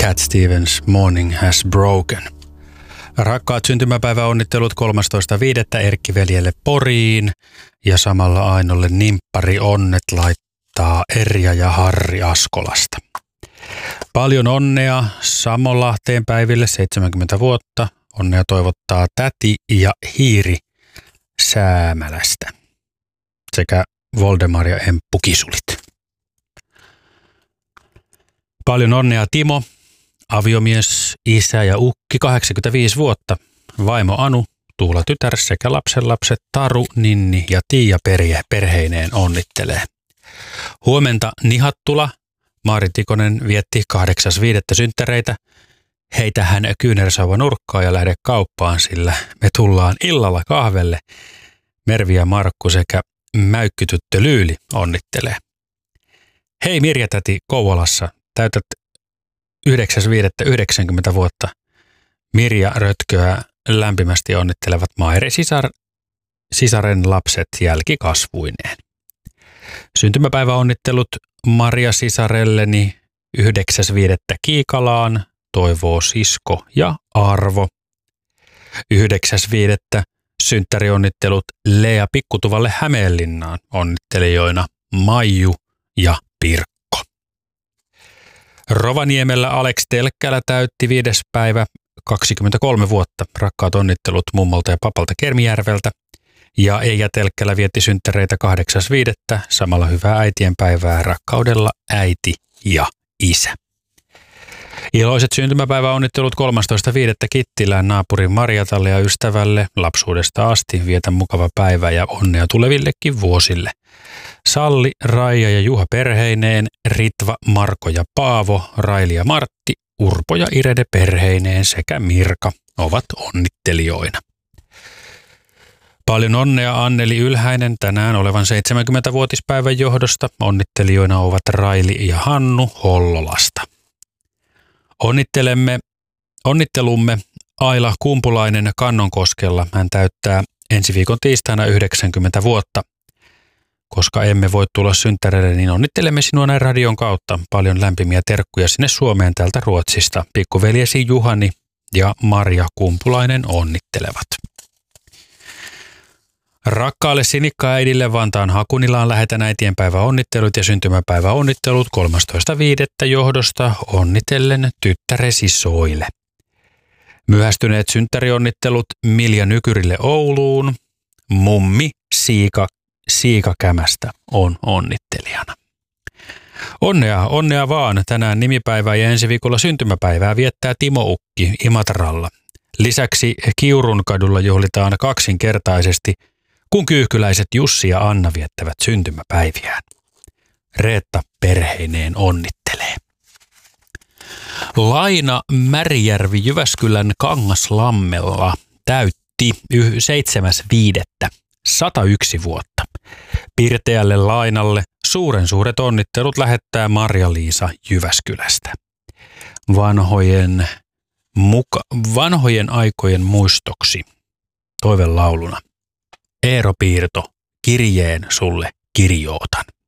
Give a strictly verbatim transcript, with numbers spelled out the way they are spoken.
Cat Stevens, Morning Has Broken. Rakkaat syntymäpäiväonnittelut kolmastoista viidettä Erkki-veljelle Poriin ja samalla Ainolle nimppari onnet laittaa Erja ja Harri Askolasta. Paljon onnea Samolahteen päiville seitsemänkymmentä vuotta. Onnea toivottaa täti ja hiiri Säämälästä sekä Voldemar ja Emppu Kisulit. Paljon onnea Timo, aviomies, isä ja ukki kahdeksankymmentäviisi vuotta. Vaimo Anu, Tuula tytär sekä lapsenlapset Taru, Ninni ja Tiia perhe, perheineen onnittelee. Huomenta Nihattula. Maari Tikonen vietti kahdeksas viidettä synttäreitä. Heitä hän kyynärsauva nurkkaa ja lähde kauppaan, sillä me tullaan illalla kahvelle. Mervi ja Markku sekä mäykkytyttö Lyyli onnittelee. Hei Mirja-täti Kouvolassa, täytät yhdeksäs viidettä yhdeksänkymmentä vuotta. Mirja Rötköä lämpimästi onnittelevat Maire sisar, sisaren lapset jälkikasvuineen. Syntymäpäiväonnittelut Maria sisarelleni yhdeksäs viidettä Kiikalaan, toivoo sisko ja Arvo. yhdeksäs viidettä synttärionnittelut Lea Pikkutuvalle Hämeenlinnaan, onnittelijoina Maiju ja Pirkko. Rovaniemellä Alex Telkkälä täytti viides päivä kaksikymmentäkolme vuotta. Rakkaat onnittelut mummolta ja papalta Kermijärveltä. Ja Eija Telkkälä vietti synttäreitä kahdeksas viidettä Samalla hyvää äitienpäivää rakkaudella äiti ja isä. Iloiset syntymäpäiväonnittelut kolmastoista viidettä Kittilään naapurin Marjatalle ja ystävälle. Lapsuudesta asti vietä mukava päivä ja onnea tulevillekin vuosille. Salli, Raija ja Juha perheineen, Ritva, Marko ja Paavo, Raili ja Martti, Urpo ja Irede perheineen sekä Mirka ovat onnittelijoina. Paljon onnea Anneli Ylhäinen tänään olevan seitsemänkymmentävuotispäivän johdosta. Onnittelijoina ovat Raili ja Hannu Hollolasta. Onnittelemme, onnittelumme Aila Kumpulainen Kannonkoskella. Hän täyttää ensi viikon tiistaina yhdeksänkymmentä vuotta. Koska emme voi tulla synttäreille, niin onnittelemme sinua näin radion kautta. Paljon lämpimiä terkkuja sinne Suomeen täältä Ruotsista. Pikkuveljesi Juhani ja Marja Kumpulainen onnittelevat. Rakkaalle sinikkaäidille Vantaan Hakunilaan lähetän äitienpäivä onnittelut ja syntymäpäivä onnittelut kolmastoista viidettä johdosta onnitellen tyttäresi Soile. Myöhästyneet synttärionnittelut Milja Nykyrille Ouluun. Mummi Siika, Siika Kämästä on onnittelijana. Onnea, onnea vaan. Tänään nimipäivää ja ensi viikolla syntymäpäivää viettää Timo Ukki Imatralla. Lisäksi Kiurun kadulla juhlitaan kaksinkertaisesti, kun kyyhkyläiset Jussi ja Anna viettävät syntymäpäiviään. Reetta perheineen onnittelee. Laina Märijärvi Jyväskylän Kangaslammella täytti seitsemäs viidettä sata yksi vuotta. Pirteälle Lainalle suuren suuret onnittelut lähettää Marja-Liisa Jyväskylästä. Vanhojen, muka, vanhojen aikojen muistoksi toivelauluna. Eero Piirto, kirjeen sulle kirjootan.